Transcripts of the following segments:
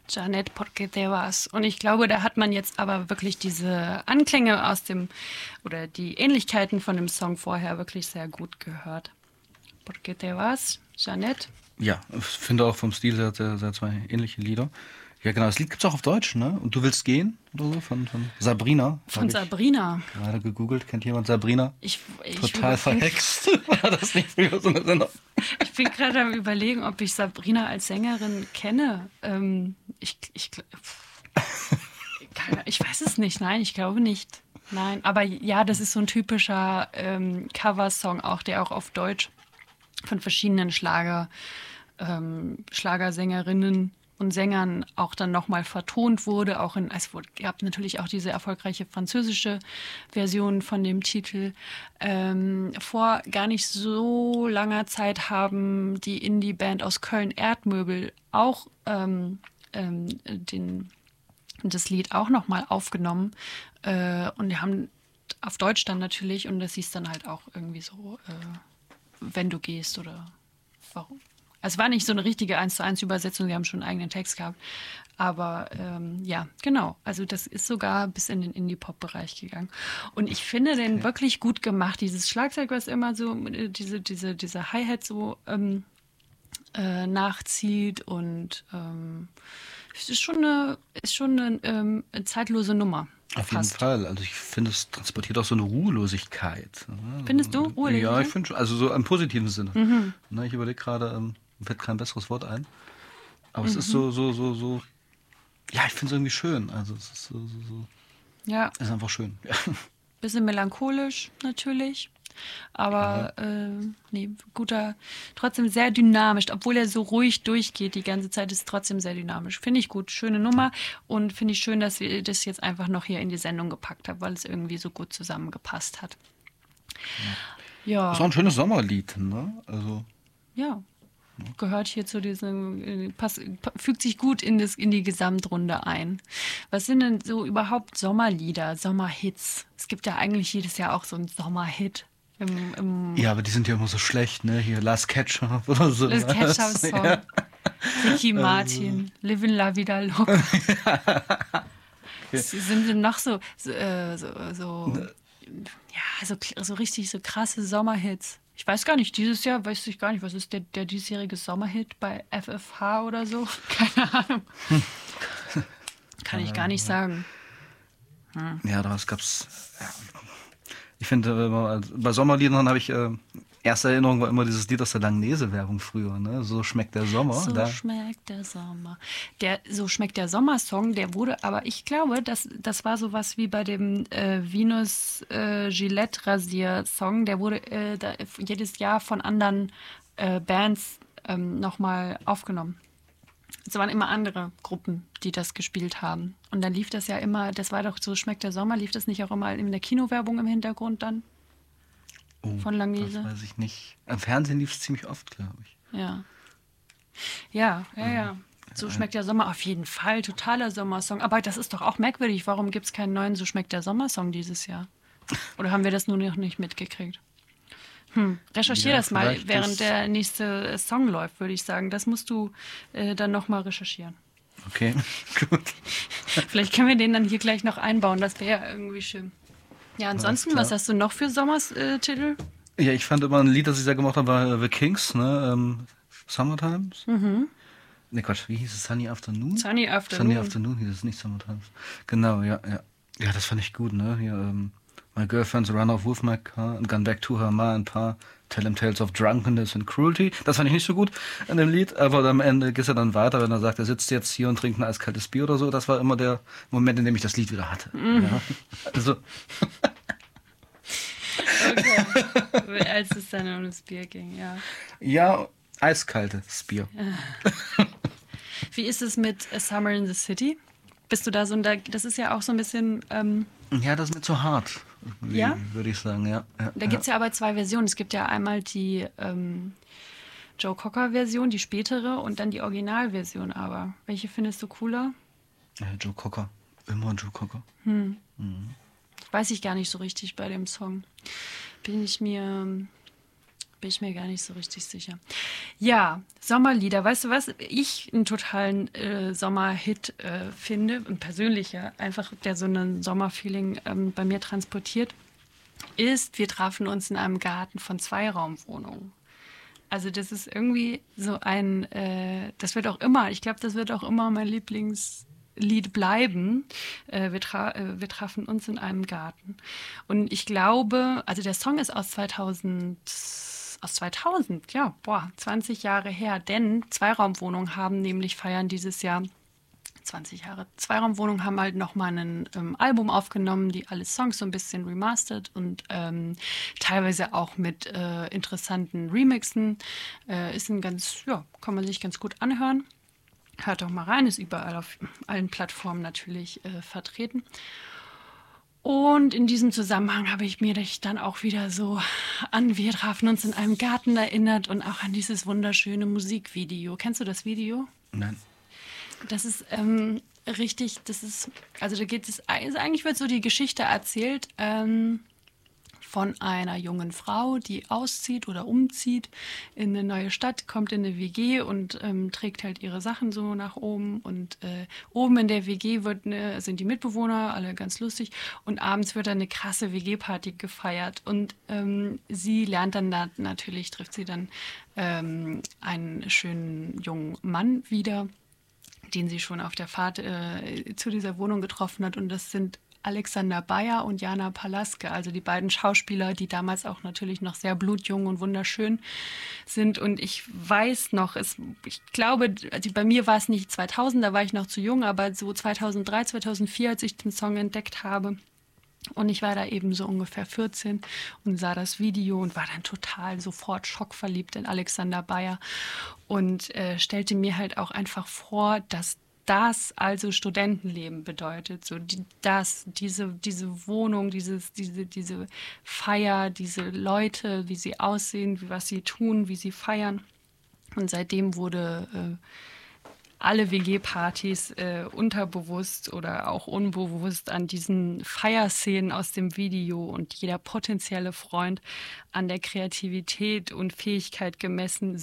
Janet, porque te vas. Und ich glaube, da hat man jetzt aber wirklich diese Anklänge aus dem, oder die Ähnlichkeiten von dem Song vorher wirklich sehr gut gehört. Porque te vas, Janet. Ja, ich finde auch vom Stil sehr zwei ähnliche Lieder. Ja, genau, das Lied gibt es auch auf Deutsch, ne? Und du willst gehen oder so von Sabrina. Von Habe ich Sabrina. gerade gegoogelt. Kennt jemand Sabrina? Ich Total verhext. War das nicht früher so eine Sendung? Ich bin gerade am Überlegen, ob ich Sabrina als Sängerin kenne. Ich weiß es nicht. Nein, ich glaube nicht. Nein, aber ja, das ist so ein typischer Coversong, auch der auch auf Deutsch von verschiedenen Schlagersängerinnen und Sängern auch dann nochmal vertont wurde. Es gab natürlich auch diese erfolgreiche französische Version von dem Titel. Vor gar nicht so langer Zeit haben die Indie-Band aus Köln Erdmöbel auch das Lied auch nochmal aufgenommen. Und die haben auf Deutsch dann natürlich, und das hieß dann halt auch irgendwie so, wenn du gehst oder warum. Es war nicht so eine richtige 1:1 Übersetzung, sie haben schon einen eigenen Text gehabt. Aber ja, genau. Also das ist sogar bis in den Indie-Pop-Bereich gegangen. Und ich finde den wirklich gut gemacht. Dieses Schlagzeug, was immer so diese Hi-Hat so nachzieht. Und es ist schon eine zeitlose Nummer. Auf jeden Fall. Also ich finde, es transportiert auch so eine Ruhelosigkeit. Findest du Ruhelosigkeit? Ja, ich finde schon. Also so im positiven Sinne. Mhm. Ich überlege gerade, mir fällt kein besseres Wort ein. Aber es ist so. Ja, ich finde es irgendwie schön. Also es ist so. Ja. Es ist einfach schön. Ja. Bisschen melancholisch natürlich. Aber nee, trotzdem sehr dynamisch. Obwohl er so ruhig durchgeht die ganze Zeit, ist trotzdem sehr dynamisch. Finde ich gut, schöne Nummer. Und finde ich schön, dass wir das jetzt einfach noch hier in die Sendung gepackt haben, weil es irgendwie so gut zusammengepasst hat. Ja. Das ist auch ein schönes Sommerlied, ne? Also. Ja. Gehört hier zu diesem, fügt sich gut in die Gesamtrunde ein. Was sind denn so überhaupt Sommerlieder, Sommerhits? Es gibt ja eigentlich jedes Jahr auch so einen Sommerhit. Ja, aber die sind ja immer so schlecht, ne? Hier Last Ketchup oder so. Last Ketchup-Song. Ja. Ricky Martin, Livin' La Vida Loca. Sind denn noch so richtig so krasse Sommerhits? Ich weiß gar nicht, dieses Jahr weiß ich gar nicht, was ist der diesjährige Sommerhit bei FFH oder so? Keine Ahnung. Kann ich gar nicht sagen. Ja, das gab's. Ja. Ich finde, bei Sommerliedern habe ich erste Erinnerung war immer dieses Lied aus der Langnese-Werbung früher, ne? So schmeckt der Sommer. Schmeckt der Sommer. So schmeckt der Sommer-Song, der wurde, aber ich glaube, das war sowas wie bei dem Venus Gillette-Rasier-Song, der wurde jedes Jahr von anderen Bands nochmal aufgenommen. Es waren immer andere Gruppen, die das gespielt haben. Und dann lief das ja immer, das war doch so schmeckt der Sommer, lief das nicht auch immer in der Kinowerbung im Hintergrund dann? Von Langnese? Das weiß ich nicht. Am Fernsehen lief es ziemlich oft, glaube ich. Ja. Ja. So schmeckt der Sommer auf jeden Fall. Totaler Sommersong. Aber das ist doch auch merkwürdig. Warum gibt es keinen neuen So schmeckt der Sommersong dieses Jahr? Oder haben wir das nur noch nicht mitgekriegt? Recherchier das mal, während der nächste Song läuft, würde ich sagen. Das musst du dann nochmal recherchieren. Okay, gut. Vielleicht können wir den dann hier gleich noch einbauen. Das wäre ja irgendwie schön. Ja, ansonsten, was hast du noch für Sommerstitel? Ja, ich fand immer ein Lied, das ich sehr gemacht habe, war The Kings, ne? Summertimes. Ne, Quatsch, wie hieß es? Sunny Afternoon? Sunny Afternoon hieß es, nicht Summertimes. Genau, ja. Ja, das fand ich gut, ne? Hier, My Girlfriend's Run Off With My Car and Gone Back to Her Ma and Pa, Tell Him Tales of Drunkenness and Cruelty. Das fand ich nicht so gut in dem Lied, aber am Ende geht es ja dann weiter, wenn er sagt, er sitzt jetzt hier und trinkt ein eiskaltes Bier oder so. Das war immer der Moment, in dem ich das Lied wieder hatte. Ja. Also. Okay. Als es dann um das Bier ging, ja. Ja, eiskaltes Bier. Wie ist es mit A Summer in the City? Bist du da so das ist ja auch so ein bisschen... ja, das ist mir zu hart, würde ich sagen, ja. Da gibt es ja aber zwei Versionen. Es gibt ja einmal die Joe Cocker-Version, die spätere, und dann die Originalversion aber. Welche findest du cooler? Joe Cocker. Immer Joe Cocker. Weiß ich gar nicht so richtig bei dem Song. Bin ich mir Bin ich mir gar nicht so richtig sicher. Ja, Sommerlieder. Weißt du, was ich einen totalen Sommerhit finde, ein persönlicher, einfach der so ein Sommerfeeling bei mir transportiert, ist, wir trafen uns in einem Garten von Zweiraumwohnungen. Also das ist irgendwie so das wird auch immer, ich glaube, das wird auch immer mein Lieblingslied bleiben. Wir trafen uns in einem Garten. Und ich glaube, also der Song ist aus 2000, ja, boah, 20 Jahre her, denn Zweiraumwohnungen haben nämlich feiern dieses Jahr 20 Jahre. Zweiraumwohnungen haben halt nochmal ein Album aufgenommen, die alle Songs so ein bisschen remastert und teilweise auch mit interessanten Remixen. Ist ein ganz, ja, kann man sich ganz gut anhören. Hört doch mal rein, ist überall auf allen Plattformen natürlich vertreten. Und in diesem Zusammenhang habe ich mir dann auch wieder so an Wir trafen uns in einem Garten erinnert und auch an dieses wunderschöne Musikvideo. Kennst du das Video? Nein. Das ist richtig, also da geht es, also eigentlich wird so die Geschichte erzählt von einer jungen Frau, die auszieht oder umzieht in eine neue Stadt, kommt in eine WG und trägt halt ihre Sachen so nach oben. Und oben in der WG sind die Mitbewohner alle ganz lustig und abends wird dann eine krasse WG-Party gefeiert. Und sie lernt dann trifft sie dann einen schönen jungen Mann wieder, den sie schon auf der Fahrt zu dieser Wohnung getroffen hat. Und das sind Alexander Beyer und Jana Palaske, also die beiden Schauspieler, die damals auch natürlich noch sehr blutjung und wunderschön sind. Und ich weiß noch, ich glaube, also bei mir war es nicht 2000, da war ich noch zu jung, aber so 2003, 2004, als ich den Song entdeckt habe, und ich war da eben so ungefähr 14 und sah das Video und war dann total sofort schockverliebt in Alexander Beyer und stellte mir halt auch einfach vor, dass das also Studentenleben bedeutet. So diese Wohnung, diese Feier, diese Leute, wie sie aussehen, was sie tun, wie sie feiern. Und seitdem wurde alle WG-Partys unterbewusst oder auch unbewusst an diesen Feierszenen aus dem Video und jeder potenzielle Freund an der Kreativität und Fähigkeit gemessen,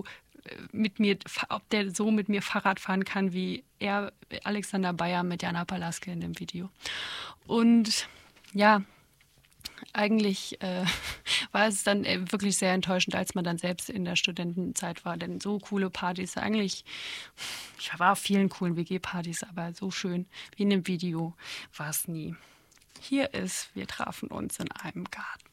ob der so mit mir Fahrrad fahren kann, wie er, Alexander Beyer mit Jana Palaske in dem Video. Und ja, eigentlich war es dann wirklich sehr enttäuschend, als man dann selbst in der Studentenzeit war. Denn so coole Partys, ich war auf vielen coolen WG-Partys, aber so schön wie in dem Video war es nie. Hier ist, wir trafen uns in einem Garten.